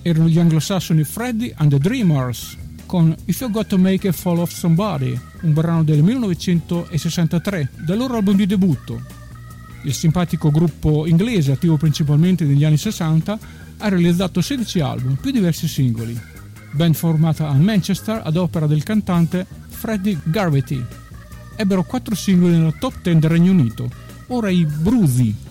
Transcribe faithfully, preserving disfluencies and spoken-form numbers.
erano gli anglosassoni Freddie and the Dreamers con If You Got to Make a Fall of Somebody, un brano del millenovecentosessantatré, dal loro album di debutto. Il simpatico gruppo inglese, attivo principalmente negli anni sessanta, ha realizzato sedici album, più diversi singoli. Band formata a Manchester ad opera del cantante Freddie Garvey. Ebbero quattro singoli nella top dieci del Regno Unito. Ora i Bruzi.